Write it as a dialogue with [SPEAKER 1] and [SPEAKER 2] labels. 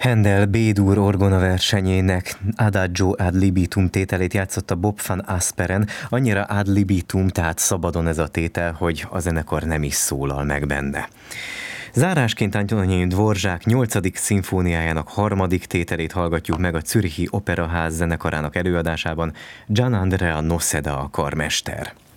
[SPEAKER 1] Händel B-dur orgona versenyének Adagio ad libitum tételét játszotta Bob van Asperen, annyira ad libitum, tehát szabadon ez a tétel, hogy a zenekar nem is szólal meg benne. Zárásként Antonín Dvorzsák 8. szimfóniájának 3. tételét hallgatjuk meg a Zürichi Operaház zenekarának előadásában, Gian Andrea Noceda a karmester.